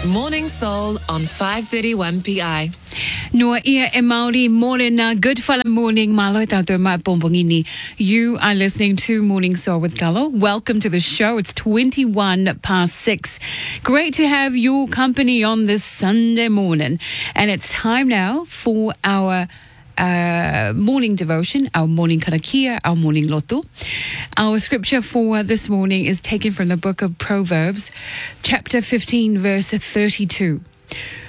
Morning Soul on 5:31 PI. Noa ia e Māori morena good whala morning malo tātou mai pompongini. You are listening to Morning Soul with Gallo. Welcome to the show. It's 6:21. Great to have your company on this Sunday morning. And it's time now for our morning devotion, our morning karakia, our morning loto. Our scripture for this morning is taken from the book of Proverbs, chapter 15, verse 32.